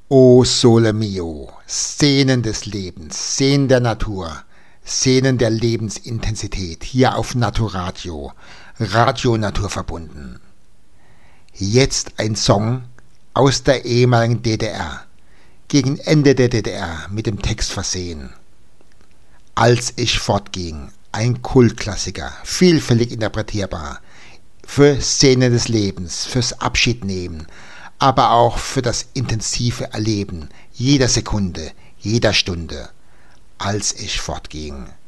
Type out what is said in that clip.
O Sole Mio, Szenen des Lebens, Szenen der Natur, Szenen der Lebensintensität, hier auf Naturadio, Radio Naturverbunden. Jetzt ein Song aus der ehemaligen DDR, gegen Ende der DDR mit dem Text versehen. Als ich fortging, ein Kultklassiker, vielfältig interpretierbar, für Szenen des Lebens, fürs Abschiednehmen, aber auch für das intensive Erleben jeder Sekunde, jeder Stunde, als ich fortging.